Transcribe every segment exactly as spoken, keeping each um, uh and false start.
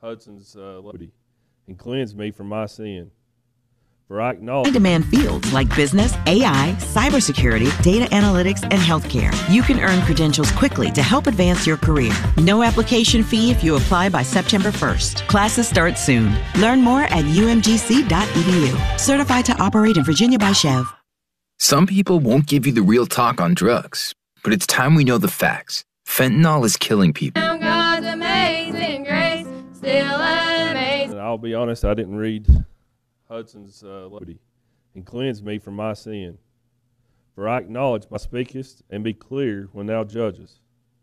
Hudson's uh, liberty and cleanse me from my sin. For I acknowledge High-demand fields like business, A I, cybersecurity, data analytics, and healthcare. You can earn credentials quickly to help advance your career. No application fee if you apply by September first. Classes start soon. Learn more at u m g c dot e d u. Certified to operate in Virginia by Chev. Some people won't give you the real talk on drugs, but it's time we know the facts. Fentanyl is killing people. God's amazing grace, still amazing. And I'll be honest, I didn't read Hudson's uh, liberty and cleanse me from my sin. For I acknowledge my speakest and be clear when thou judgest.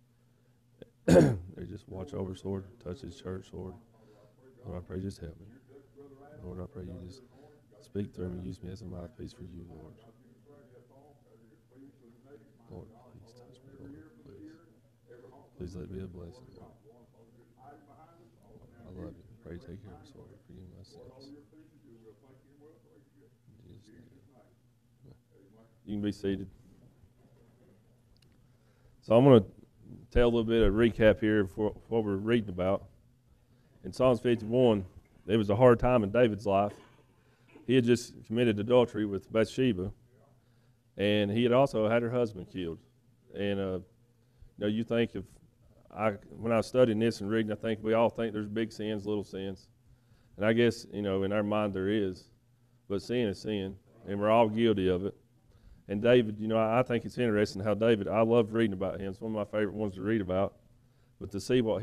They just watch over sword, touch his church sword. Lord, I pray, just help me. Lord, I pray you just speak through me, use me as a mouthpiece for you, Lord. Lord, please touch me, Lord, please. Please let me be a blessing, Lord. I love you. Pray take care of us, Lord, forgive my sins. You can be seated. So I'm going to tell a little bit of recap here for what we're reading about. In Psalms fifty-one, there was a hard time in David's life. He had just committed adultery with Bathsheba, and he had also had her husband killed. And uh, you know, you think if I, when I was studying this and reading, I think we all think there's big sins, little sins, and I guess you know in our mind there is, but sin is sin, and we're all guilty of it. And David, you know, I think it's interesting how David, I love reading about him. It's one of my favorite ones to read about. But to see what